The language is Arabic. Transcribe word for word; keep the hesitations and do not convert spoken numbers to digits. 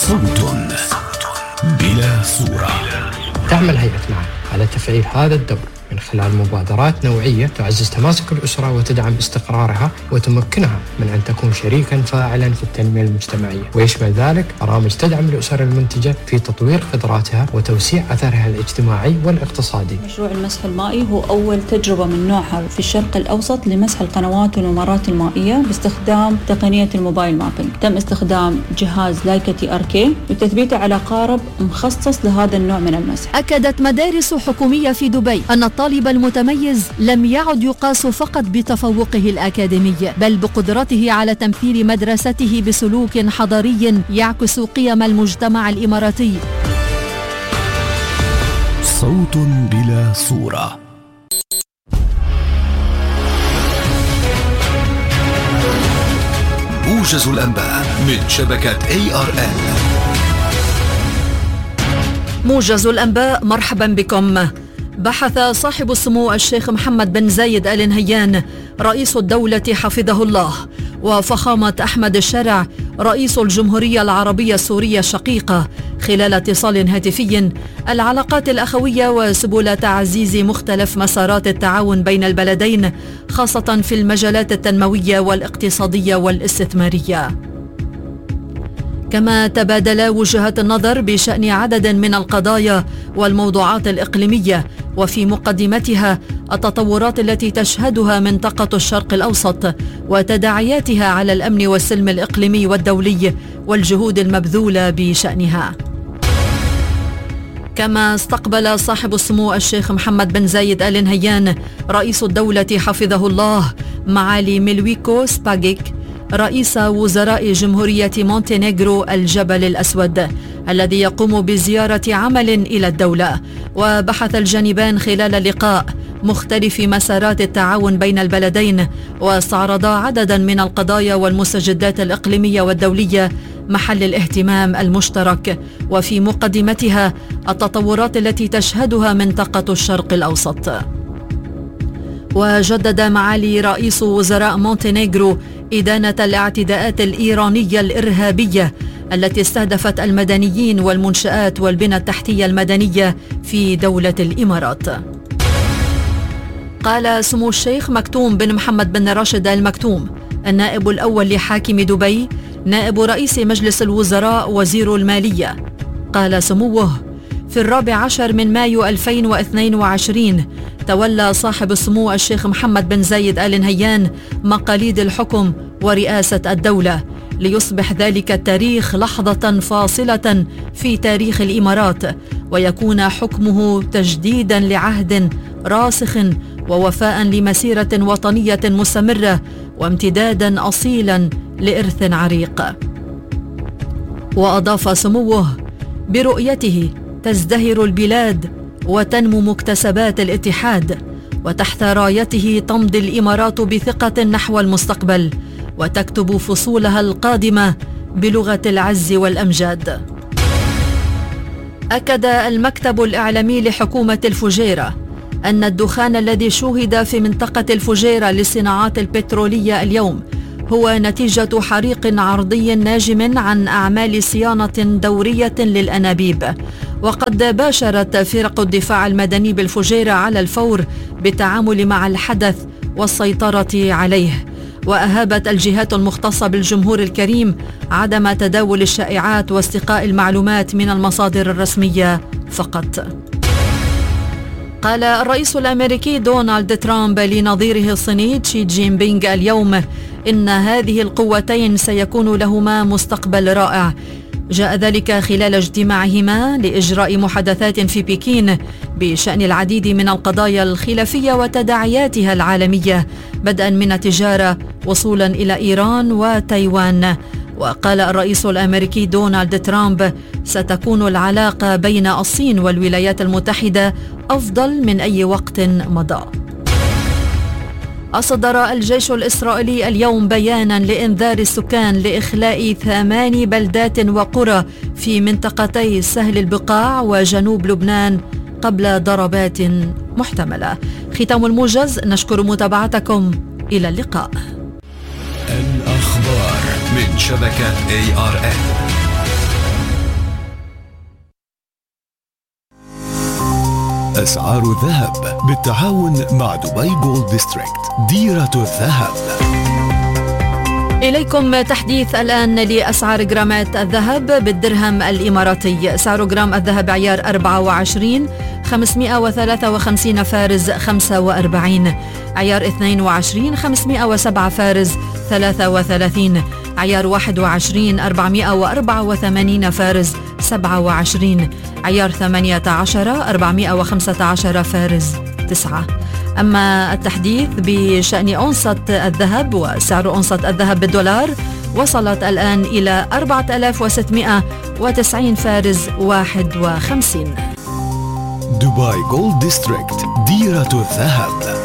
صوت بلا صورة. تعمل هيئة معا على تفعيل هذا الدور من خلال مبادرات نوعية تعزز تماسك الأسرة وتدعم استقرارها وتمكنها من أن تكون شريكا فاعلا في التنمية المجتمعية، ويشمل ذلك برامج تدعم الأسر المنتجة في تطوير قدراتها وتوسيع أثرها الاجتماعي والاقتصادي. مشروع المسح المائي هو أول تجربة من نوعها في الشرق الأوسط لمسح القنوات والممرات المائية باستخدام تقنية الموبايل مابينج. تم استخدام جهاز لايكا تي ار كي وتثبيته على قارب مخصص لهذا النوع من المسح. أكدت مدارس حكومية في دبي أن الطالب المتميز لم يعد يقاس فقط بتفوقه الأكاديمي، بل بقدرته على تمثيل مدرسته بسلوك حضاري يعكس قيم المجتمع الإماراتي. صوت بلا صورة. موجز الأنباء من شبكة إيه آر إن. موجز الأنباء، مرحبا بكم. بحث صاحب السمو الشيخ محمد بن زايد آل نهيان رئيس الدولة حفظه الله وفخامة أحمد الشرع رئيس الجمهورية العربية السورية الشقيقة خلال اتصال هاتفي العلاقات الأخوية وسبل تعزيز مختلف مسارات التعاون بين البلدين، خاصة في المجالات التنموية والاقتصادية والاستثمارية. كما تبادل وجهات النظر بشأن عدد من القضايا والموضوعات الإقليمية، وفي مقدمتها التطورات التي تشهدها منطقة الشرق الأوسط وتداعياتها على الأمن والسلم الإقليمي والدولي والجهود المبذولة بشأنها. كما استقبل صاحب السمو الشيخ محمد بن زايد آل نهيان رئيس الدولة حفظه الله معالي ميلويكو سباغيك رئيس وزراء جمهورية مونتينيغرو الجبل الأسود الذي يقوم بزيارة عمل إلى الدولة. وبحث الجانبان خلال اللقاء مختلف مسارات التعاون بين البلدين، واستعرضا عددا من القضايا والمستجدات الإقليمية والدولية محل الاهتمام المشترك، وفي مقدمتها التطورات التي تشهدها منطقة الشرق الأوسط. وجدد معالي رئيس وزراء مونتينيغرو إدانة الاعتداءات الإيرانية الإرهابية التي استهدفت المدنيين والمنشآت والبنى التحتية المدنية في دولة الإمارات. قال سمو الشيخ مكتوم بن محمد بن راشد آل مكتوم النائب الأول لحاكم دبي نائب رئيس مجلس الوزراء وزير المالية، قال سموه في الرابع عشر من مايو ألفين واثنين وعشرين تولى صاحب السمو الشيخ محمد بن زايد آل نهيان مقاليد الحكم ورئاسة الدولة، ليصبح ذلك التاريخ لحظة فاصلة في تاريخ الإمارات، ويكون حكمه تجديدا لعهد راسخ ووفاء لمسيرة وطنية مستمرة وامتدادا أصيلا لإرث عريق. وأضاف سموه برؤيته تزدهر البلاد وتنمو مكتسبات الاتحاد، وتحت رايته تمضي الإمارات بثقة نحو المستقبل وتكتب فصولها القادمة بلغة العز والأمجاد. أكد المكتب الإعلامي لحكومة الفجيرة أن الدخان الذي شوهد في منطقة الفجيرة للصناعات البترولية اليوم هو نتيجة حريق عرضي ناجم عن أعمال صيانة دورية للأنابيب. وقد باشرت فرق الدفاع المدني بالفجيرة على الفور بالتعامل مع الحدث والسيطرة عليه، وأهابت الجهات المختصة بالجمهور الكريم عدم تداول الشائعات واستقاء المعلومات من المصادر الرسمية فقط. قال الرئيس الأمريكي دونالد ترامب لنظيره الصيني شي جين بينغ اليوم إن هذه القوتين سيكون لهما مستقبل رائع. جاء ذلك خلال اجتماعهما لإجراء محادثات في بكين بشأن العديد من القضايا الخلافية وتداعياتها العالمية، بدءا من التجارة وصولا إلى إيران وتايوان. وقال الرئيس الأمريكي دونالد ترامب ستكون العلاقة بين الصين والولايات المتحدة أفضل من أي وقت مضى. أصدر الجيش الإسرائيلي اليوم بيانا لإنذار السكان لإخلاء ثمان بلدات وقرى في منطقتي سهل البقاع وجنوب لبنان قبل ضربات محتملة. ختام الموجز، نشكر متابعتكم، إلى اللقاء. الأخبار من شبكة إيه آر إن. أسعار الذهب بالتعاون مع دبي جولد ديستريكت، ديرة الذهب. إليكم تحديث الآن لأسعار جرامات الذهب بالدرهم الإماراتي. سعر جرام الذهب عيار أربعة وعشرين خمسمائة وثلاثة وخمسين فارز خمسة وأربعين، عيار اثنين وعشرين خمسمائة وسبعة فارز ثلاثة وثلاثين، عيار واحد وعشرين أربعمائة وأربعة وثمانين فارز سبعة وعشرين، عيار ثمانية عشر أربعمائة وخمسة عشر فارز تسعة. أما التحديث بشأن أونصة الذهب وسعر أونصة الذهب بالدولار وصلت الآن إلى أربعة آلاف وستمائة وتسعين فارز واحد وخمسين. دبي جولد ديستريكت، ديرة الذهب.